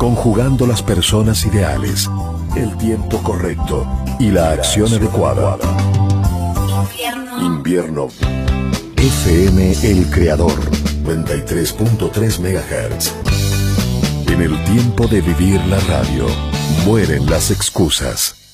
conjugando las personas ideales, el tiempo correcto y la acción adecuada. Invierno. FM El Creador, 93.3 MHz. En el tiempo de vivir la radio, mueren las excusas.